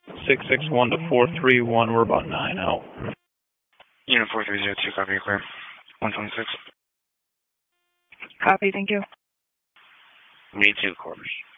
661 to 431, we're about 9 out. Unit 4302, copy, you're clear. 126. Copy, thank you. Me too, Corbett.